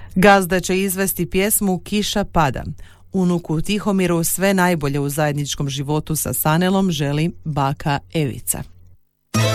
Gazda će izvesti pjesmu Kiša pada. Unuku Tihomiru sve najbolje u zajedničkom životu sa Sanelom želi baka Evica.